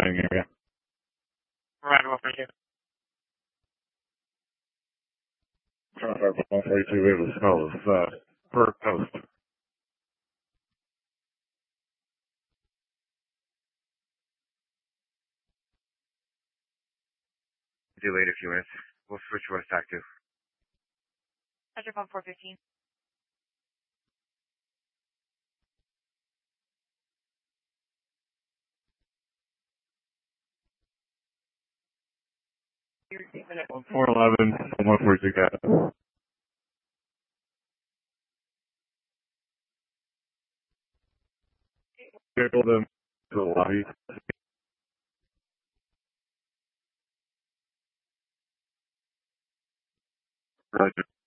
area. Right, well, thank you. Traffic 142 Eagles Coast, per coast. Delayed a few minutes. We'll switch west active. Roger, pump 415. You're receiving it 411, 142 Cat. Schedule them to the lobby. Roger.